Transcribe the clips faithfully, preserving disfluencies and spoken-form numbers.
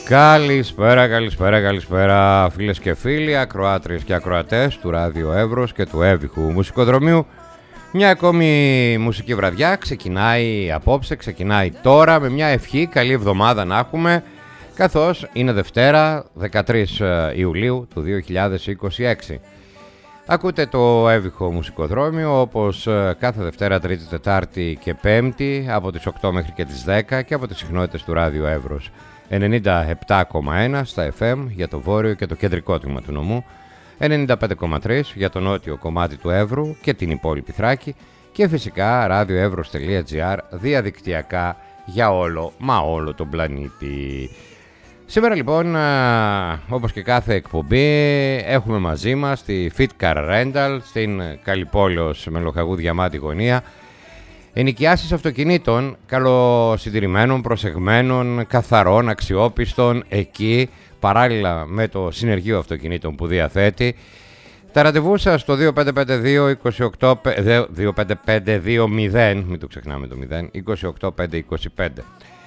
Καλησπέρα, καλησπέρα, καλησπέρα φίλες και φίλοι, ακροάτριες και ακροατές του Ράδιο Εύρος και του Εύηχου Μουσικοδρομίου. Μια ακόμη μουσική βραδιά ξεκινάει απόψε, ξεκινάει τώρα με μια ευχή, καλή εβδομάδα να έχουμε, καθώς είναι Δευτέρα δεκατρείς Ιουλίου του δύο χιλιάδες είκοσι έξι. Ακούτε το Εύηχο Μουσικοδρόμιο όπως κάθε Δευτέρα, Τρίτη, Τετάρτη και Πέμπτη από τις οκτώ μέχρι και τις δέκα και από τις συχνότητες του Ράδιο Εύρος ενενήντα επτά κόμμα ένα στα εφ εμ για το βόρειο και το κεντρικό τμήμα του νομού, ενενήντα πέντε κόμμα τρία για το νότιο κομμάτι του Εύρου και την υπόλοιπη Θράκη και φυσικά ραδιοεύρος τελεία τζι άρ διαδικτυακά για όλο μα όλο τον πλανήτη. Σήμερα λοιπόν, όπως και κάθε εκπομπή, έχουμε μαζί μας τη Fit Car Rental στην Καλυπόλεως με Λοχαγού Μάτη γωνία. Ενοικιάσεις αυτοκινήτων καλοσυντηρημένων, προσεγμένων, καθαρών, αξιόπιστων εκεί, παράλληλα με το συνεργείο αυτοκινήτων που διαθέτει. Τα ραντεβού σας στο δύο πέντε πέντε δύο είκοσι οκτώ δύο πέντε πέντε δύο μηδέν, μην το ξεχνάμε το μηδέν, είκοσι οκτώ πεντακόσια είκοσι πέντε.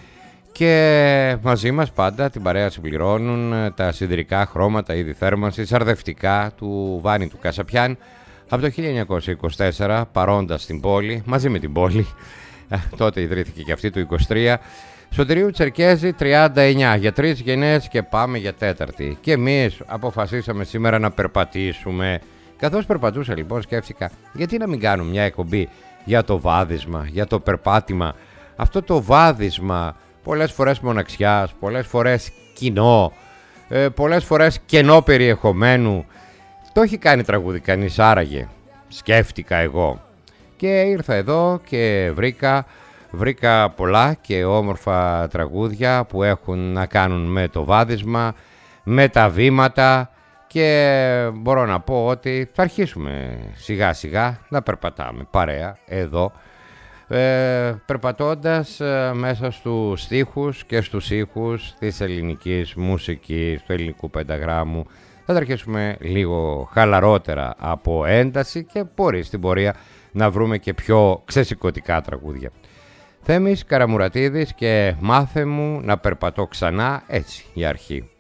Και μαζί μας πάντα την παρέα συμπληρώνουν τα σιδηρικά χρώματα είδη θέρμανσης αρδευτικά του Βάνη του Κασαπιάν, από το χίλια εννιακόσια είκοσι τέσσερα παρόντας στην πόλη, μαζί με την πόλη, τότε ιδρύθηκε και αυτή του είκοσι τρία, Σωτηρίου Τσερκέζη τριάντα εννιά, για τρεις γενιές και πάμε για τέταρτη. Και εμείς αποφασίσαμε σήμερα να περπατήσουμε. Καθώς περπατούσα λοιπόν σκέφτηκα, γιατί να μην κάνουμε μια εκπομπή για το βάδισμα, για το περπάτημα. Αυτό το βάδισμα, πολλές φορές μοναξιάς, πολλές φορές κοινό, ε, πολλές φορές κενό περιεχομένου. Το έχει κάνει τραγούδι κανείς άραγε, σκέφτηκα εγώ. Και ήρθα εδώ και βρήκα, βρήκα πολλά και όμορφα τραγούδια που έχουν να κάνουν με το βάδισμα, με τα βήματα και μπορώ να πω ότι θα αρχίσουμε σιγά σιγά να περπατάμε παρέα εδώ, ε, περπατώντας ε, μέσα στους στίχους και στους ήχους της ελληνικής μουσικής, του ελληνικού πενταγράμμου. Θα τα αρχίσουμε λίγο χαλαρότερα από ένταση και μπορεί στην πορεία να βρούμε και πιο ξεσηκωτικά τραγούδια. Θέμης Καραμουρατίδης και μάθε μου να περπατώ ξανά, έτσι η αρχή.